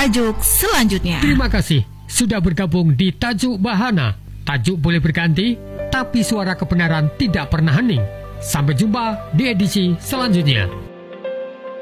tajuk selanjutnya. Terima kasih sudah bergabung di Tajuk Bahana. Tajuk boleh berganti, tapi suara kebenaran tidak pernah hening. Sampai jumpa di edisi selanjutnya.